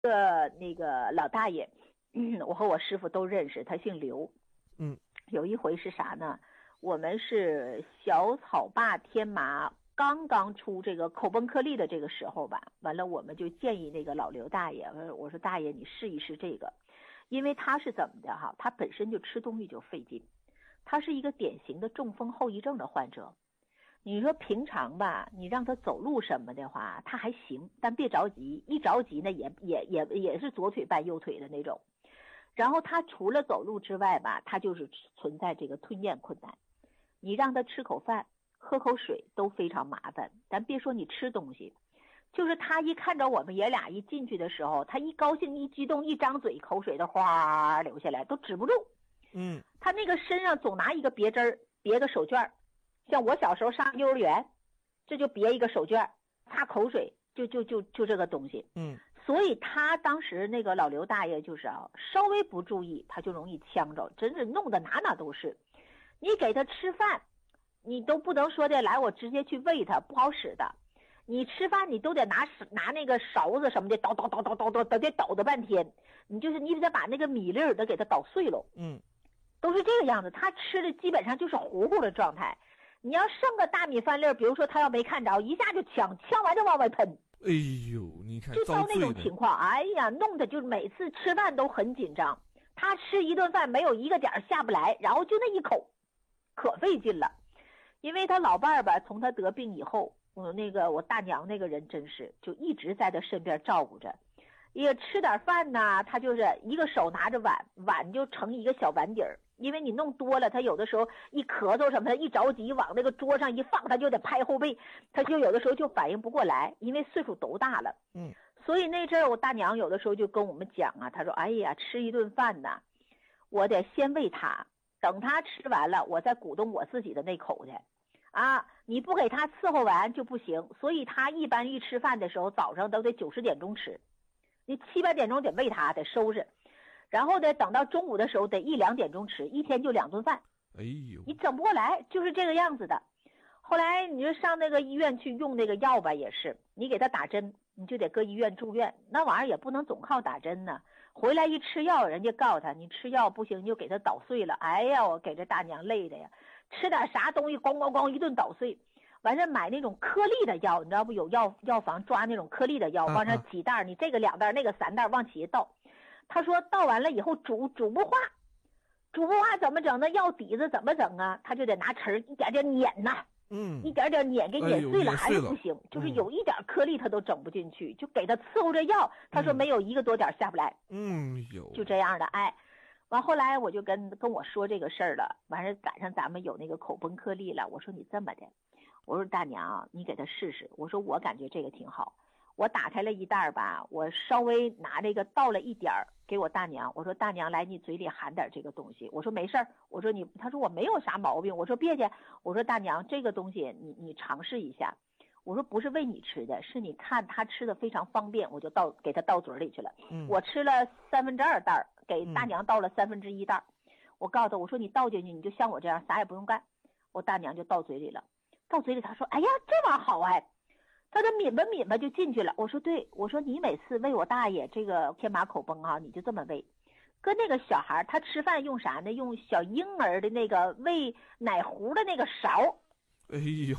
那个老大爷，我和我师傅都认识，他姓刘。有一回是啥呢？我们是小草坝天麻刚刚出这个口崩颗粒的这个时候吧，完了我们就建议那个老刘大爷，我说大爷你试一试这个，因为他是怎么的哈，他本身就吃东西就费劲，他是一个典型的中风后遗症的患者。你说平常吧，你让他走路什么的话，他还行，但别着急，一着急呢也是左腿绊右腿的那种。然后他除了走路之外吧，他就是存在这个吞咽困难。你让他吃口饭、喝口水都非常麻烦，咱别说你吃东西，就是他一看着我们爷俩一进去的时候，他一高兴一激动一张嘴，口水的哗流下来，都止不住。他那个身上总拿一个别针别个手绢，像我小时候上幼儿园，这就别一个手绢，擦口水，就这个东西。所以他当时那个老刘大爷就是稍微不注意，他就容易呛着，真是弄得哪哪都是。你给他吃饭，你都不能说的来我直接去喂他，不好使的。你吃饭你都得拿那个勺子什么的捣得捣的半天，你得把那个米粒都给他捣碎了。都是这个样子，他吃的基本上就是糊糊的状态。你要剩个大米饭粒，比如说他要没看着，一下就呛完就往外喷。 哎呦，你看就到那种情况，哎呀，弄得就每次吃饭都很紧张。他吃一顿饭没有一个点下不来，然后就那一口，可费劲了。因为他老伴儿吧，从他得病以后，我大娘那个人真是就一直在他身边照顾着。也吃点饭呢，他就是一个手拿着碗就盛一个小碗底儿，因为你弄多了，他有的时候一咳嗽什么的，一着急往那个桌上一放，他就得拍后背，他就有的时候就反应不过来，因为岁数都大了。所以那阵儿我大娘有的时候就跟我们讲啊，她说哎呀，吃一顿饭呢，我得先喂他，等他吃完了，我再鼓动我自己的那口去你不给他伺候完就不行。所以他一般一吃饭的时候，早上都得9、10点钟吃，你7、8点钟得喂他，得收拾，然后得等到中午的时候得1、2点钟吃，一天就2顿饭。 哎呦， 你整不过来，就是这个样子的。后来你就上那个医院去用那个药吧，也是你给他打针，你就得搁医院住院，那玩意儿也不能总靠打针呢。回来一吃药，人家告诉他你吃药不行，你就给他捣碎了。哎呀，我给这大娘累的呀，吃点啥东西咣咣咣一顿捣碎。完事买那种颗粒的药，你知道不？有药房抓那种颗粒的药，往上几袋，你这个2袋那个3袋往起一倒。他说倒完了以后煮不化，煮不化怎么整？那药底子怎么整啊？他就得拿匙一点点碾呐，一点点碾，给碾碎了还是不行，就是有一点颗粒他都整不进去，就给他伺候着药。他说没有1个多点下不来，就这样的。完后来我就跟我说这个事儿了，完事赶上咱们有那个口崩颗粒了，我说你这么的，我说大娘你给他试试，我说我感觉这个挺好。我打开了一袋吧，我稍微拿这个倒了一点儿给我大娘，我说大娘来你嘴里含点这个东西，我说没事儿，我说他说我没有啥毛病，我说别介，我说大娘这个东西你尝试一下，我说不是喂你吃的，是你看他吃的非常方便，我就给他倒嘴里去了。我吃了2/3袋，给大娘倒了1/3袋。我告诉他，我说你倒进去你就像我这样啥也不用干。我大娘就倒嘴里了，倒嘴里他说哎呀这玩意儿好他就抿吧就进去了。我说对，我说你每次喂我大爷这个天麻口崩你就这么喂。跟那个小孩他吃饭用啥呢？用小婴儿的那个喂奶壶的那个勺。 哎呦，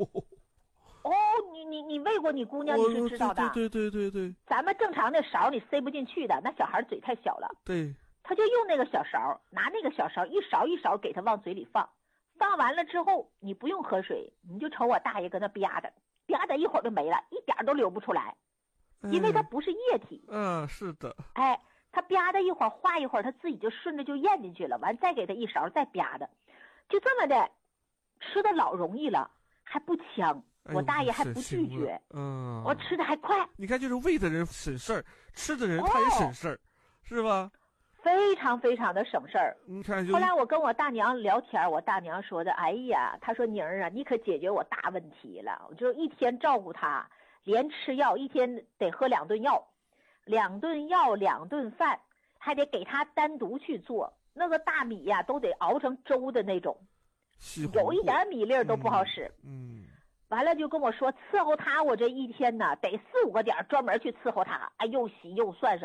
你喂过你姑娘，你是知道的。 对， 咱们正常的勺你塞不进去的，那小孩嘴太小了。 对， 他就用那个小勺，拿那个小勺一勺一勺给他往嘴里放，放完了之后你不用喝水，你就瞅我大爷搁那吧嗒一会儿就没了，一点都流不出来，因为它不是液体。 是的。 他吧嗒一会儿化一会儿，他自己就顺着就咽进去了，完再给他一勺再吧嗒，就这么的吃的老容易了，还不呛。我大爷还不拒绝，我吃的还快。 你看，就是喂的人省事儿，吃的人他也省事儿，是吧？ 非常非常的省事儿。 你看， 后来我跟我大娘聊天，我大娘说的，哎呀，她说宁儿啊，你可解决我大问题了。我就一天照顾他，连吃药，一天得喝2顿药，2顿药2顿饭，还得给他单独去做。那个大米呀，都得熬成粥的那种，有一点米粒都不好使。 完了就跟我说伺候他，我这一天呢得4、5个点专门去伺候他，哎，又洗又涮